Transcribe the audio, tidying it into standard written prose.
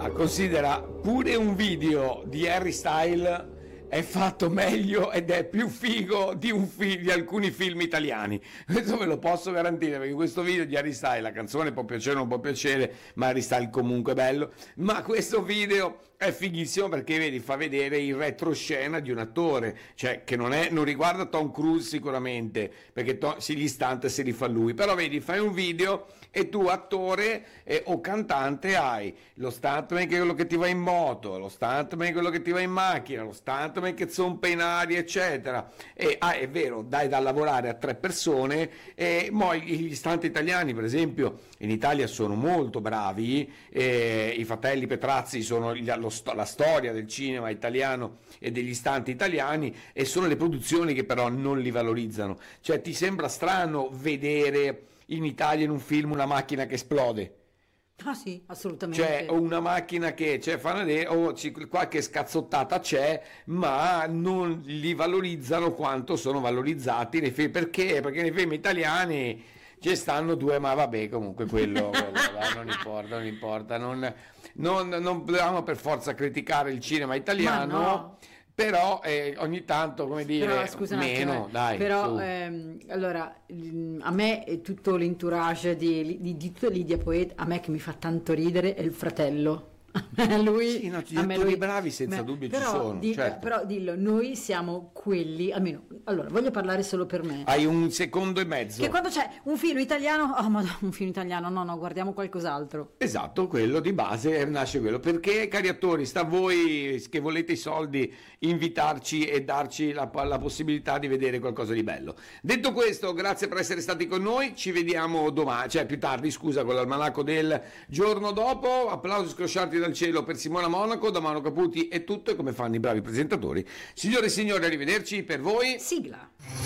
Considera, pure un video di Harry Styles è fatto meglio ed è più figo di alcuni film italiani. Questo ve lo posso garantire, perché questo video di Harry Styles, la canzone può piacere o non può piacere, ma Harry Styles comunque è bello, ma questo video è fighissimo perché vedi, fa vedere il retroscena di un attore, cioè che non riguarda Tom Cruise sicuramente, perché gli stunt se li fa lui, però vedi, fai un video e tu attore o cantante hai lo stuntman che è quello che ti va in moto, lo stuntman che è quello che ti va in macchina, lo stuntman che zompa in aria eccetera, e è vero, dai da lavorare a 3 persone, e gli stunt italiani per esempio in Italia sono molto bravi, i fratelli Petrazzi sono la storia del cinema italiano e degli stunt italiani, e sono le produzioni che però non li valorizzano. Cioè ti sembra strano vedere in Italia in un film una macchina che esplode? Ah sì, assolutamente. Cioè, o una macchina che fanno vedere, qualche scazzottata c'è, ma non li valorizzano quanto sono valorizzati nei film. Perché? Perché nei film italiani ci stanno due, ma vabbè, comunque quello non importa, non dobbiamo per forza criticare il cinema italiano. No. Però ogni tanto, come dire, però, scusa, meno, dai. Però allora, a me tutto l'entourage di tutta Lidia Poet, a me che mi fa tanto ridere è il fratello. Lui, sì, no, gli attori bravi senza dubbio ci sono, certo. Però dillo, noi siamo quelli, almeno, allora voglio parlare solo per me. Hai un secondo e mezzo. Che quando c'è un film italiano, oh ma un film italiano, no, guardiamo qualcos'altro. Esatto, quello di base nasce quello. Perché, cari attori, sta a voi che volete i soldi invitarci e darci la possibilità di vedere qualcosa di bello. Detto questo, grazie per essere stati con noi, ci vediamo domani, cioè più tardi, scusa, con l'almanacco del giorno dopo. Applausi scrosciati dal cielo per Simona Monaco, da Mano Caputi è tutto, e come fanno i bravi presentatori. Signore e signori, arrivederci per voi. Sigla.